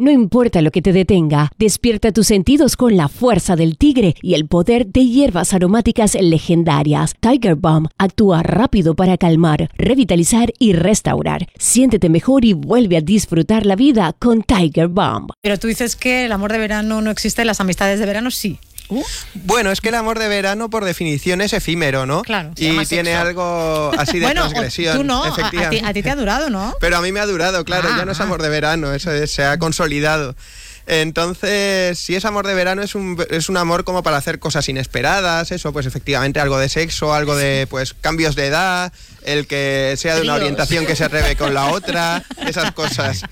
No importa lo que te detenga, despierta tus sentidos con la fuerza del tigre y el poder de hierbas aromáticas legendarias. Tiger Balm actúa rápido para calmar, revitalizar y restaurar. Siéntete mejor y vuelve a disfrutar la vida con Tiger Balm. Pero tú dices que el amor de verano no existe, las amistades de verano sí. Bueno, es que el amor de verano por definición es efímero, ¿no? Claro. Y tiene algo así de bueno, transgresión. Tú no, efectivamente. a ti te ha durado, ¿no? Pero a mí me ha durado, claro, ya no es amor de verano, eso se ha consolidado. Entonces, si es amor de verano, es un amor como para hacer cosas inesperadas, eso, pues efectivamente algo de sexo, algo de pues cambios de edad, el que sea de una orientación que se arrebe con la otra, esas cosas.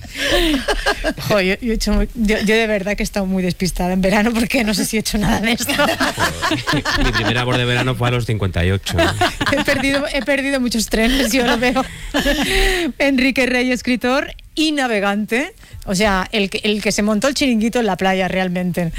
Joder, yo de verdad que he estado muy despistada en verano porque no sé si he hecho nada de esto. Mi primer amor de verano fue a los 58. He perdido muchos trenes, yo lo veo. Enrique Rey, escritor y navegante. O sea, el que se montó el chiringuito en la playa realmente.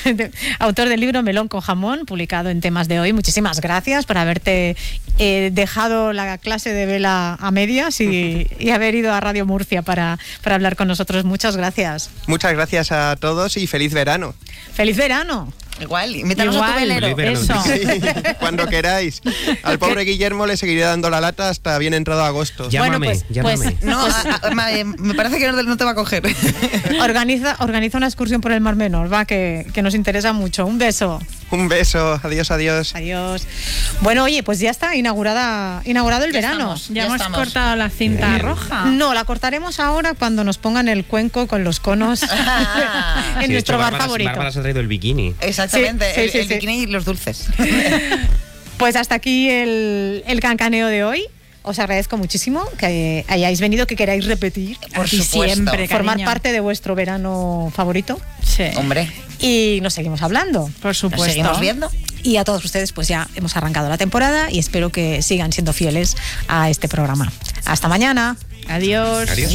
Autor del libro Melón con jamón, publicado en Temas de Hoy. Muchísimas gracias por haberte dejado la clase de vela a medias y haber ido a Radio Murcia para hablar con nosotros. Muchas gracias. Muchas gracias a todos y feliz verano. ¡Feliz verano! Igual, invítanos a tu velero. Eso. Sí, cuando queráis. Al pobre Guillermo le seguiré dando la lata hasta bien entrado agosto. Llámame, llámame. Pues, No, me parece que no te va a coger. Organiza una excursión por el Mar Menor, va, que nos interesa mucho. Un beso. Un beso, adiós, adiós. Adiós. Bueno, oye, pues ya está inaugurado el verano. Ya hemos cortado la cinta roja. No, la cortaremos ahora cuando nos pongan el cuenco con los conos en nuestro bar favorito. Bárbara se ha traído el bikini. Exactamente, Sí, el bikini y los dulces. Pues hasta aquí el cancaneo de hoy. Os agradezco muchísimo que hayáis venido, que queráis repetir. Por supuesto. Siempre, Formar cariño. parte de vuestro verano favorito. Sí. Hombre, Y nos seguimos hablando. Por supuesto. nos seguimos viendo. Y a todos ustedes, pues ya hemos arrancado la temporada y espero que sigan siendo fieles a este programa. Hasta mañana. Adiós. Adiós.